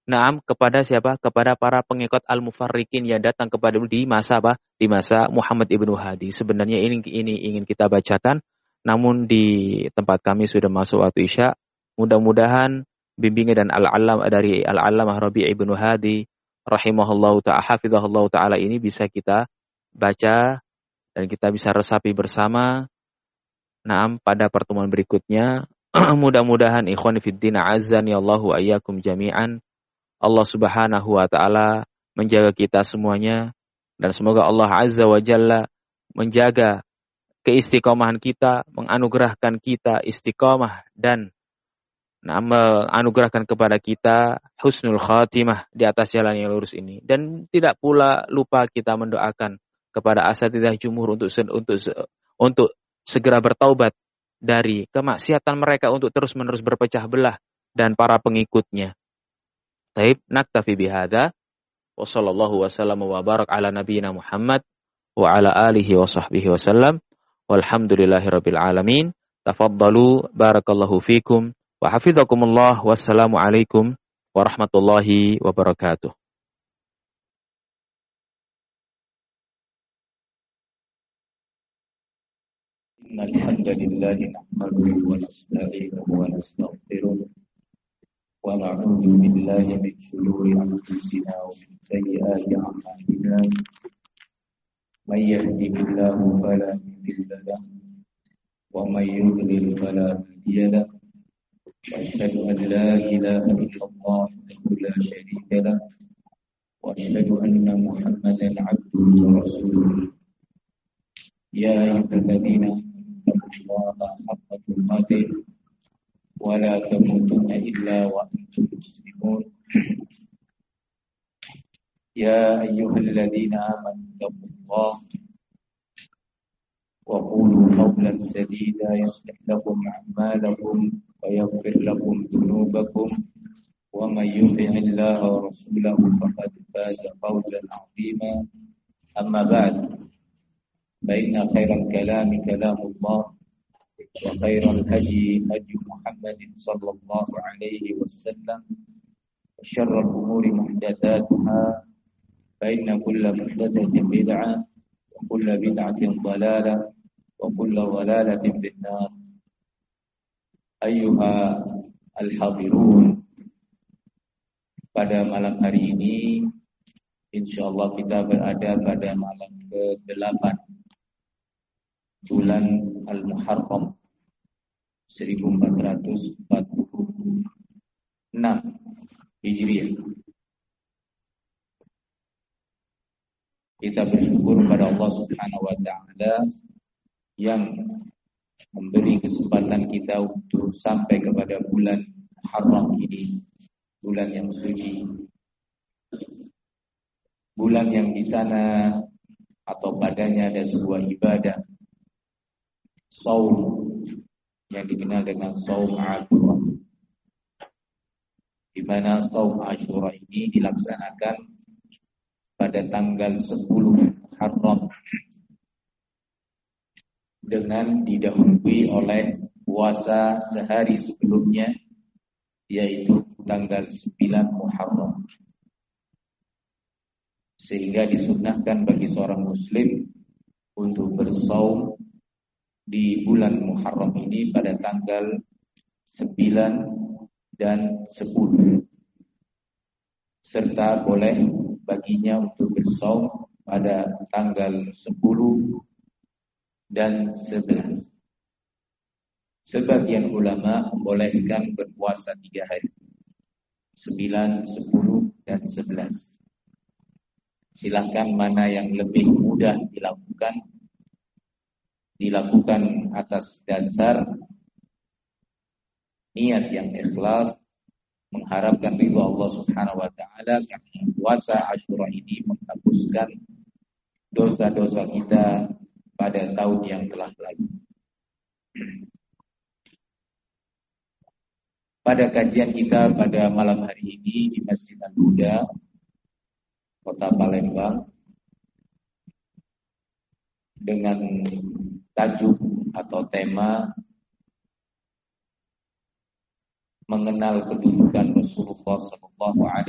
Naam, kepada siapa? Kepada para pengikut al-mufarriqin yang datang kepada di masa apa? Di masa Muhammad ibnu Hadi. Sebenarnya ini ingin kita bacakan, namun di tempat kami sudah masuk waktu Isya. Mudah-mudahan bimbingan dan dari Al-Allamah Rabi' ibnu Hadi rahimahullahu ta'ala, hafizahullahu ta'ala ini bisa kita baca dan kita bisa resapi bersama. Naam, pada pertemuan berikutnya. Mudah-mudahan ikhwan fiddin azan ya Allahu ayyakum jami'an. Allah Subhanahu wa taala menjaga kita semuanya dan semoga Allah Azza wa Jalla menjaga keistiqomahan kita, menganugerahkan kita istiqomah dan menganugerahkan kepada kita husnul khatimah di atas jalan yang lurus ini. Dan tidak pula lupa kita mendoakan kepada asatidzah jumhur untuk segera bertaubat dari kemaksiatan mereka untuk terus-menerus berpecah belah dan para pengikutnya. Taib, naktafi bihadza wa sallallahu wasallam wa barak ala nabiyyina Muhammad wa ala alihi wa sahbihi wasallam walhamdulillahirabbil alamin. Tafaddalu barakallahu fikum wa hafizakumullah. Wassalamu alaikum warahmatullahi wabarakatuh. Innal hamdalillah nahmaduhu wa nasta'inuhu wa nastaghfiruh wa na'udzu billahi min shururi anfusina wa min sayyiati a'malina. May yahdihillahu fala mudilla lahu wa may yudlil fala hadiya lahu. Wa asyhadu an la ilaha illallah wahdahu la syarika lahu wa asyhadu anna Muhammadan 'abduhu wa rasuluh. Ya ayyuhalladzina amanu haqqa tuqatih wa la tamutunna illa wa antum muslimun. Ya ayyuhalladzina amanu taqullaha wa qulu qawlan sadida yuslih lakum a'malakum wa yaghfir lakum dhunubakum wa may yuti'illaha wa rasulahu faqad faza fawzan 'azima. Amma ba'd, fa inna khairal kalami kalamullah wa khairal hadi hadi Muhammadin sallallahu alaihi wasallam wa syarrul umuri muhdatsatuha fa inna kulla muhdatsatin bid'ah wa kulla bid'atin dhalalah wa kulla dhalalatin finnar. Ayyuha al-hadirun, pada malam hari ini insyaallah kita berada pada malam ke-8 bulan Al-Muharram 1446 Hijriah. Kita bersyukur pada Allah Subhanahu wa taala yang memberi kesempatan kita untuk sampai kepada bulan Muharram ini, bulan yang suci, bulan yang di sana atau padanya ada sebuah ibadah saum yang dikenal dengan saum Ashura, di mana saum Ashura ini dilaksanakan pada tanggal 10 Muharram dengan didahului oleh puasa sehari sebelumnya, yaitu tanggal 9 Muharram. Sehingga disunnahkan bagi seorang muslim untuk bersaum di bulan Muharram ini pada tanggal 9 dan 10. Serta boleh baginya untuk bersaum pada tanggal 10 dan 11. Sebagian ulama membolehkan berpuasa 3 hari, 9, 10, dan 11. Silahkan mana yang lebih mudah dilakukan atas dasar niat yang ikhlas, mengharapkan ridha Allah Subhanahu wa taala, karena puasa Asyura ini menghapuskan dosa-dosa kita pada tahun yang telah lalu. Pada kajian kita pada malam hari ini di Masjid Al-Huda, Kota Palembang, dengan tajuk atau tema mengenal kedudukan Rasulullah sallallahu alaihi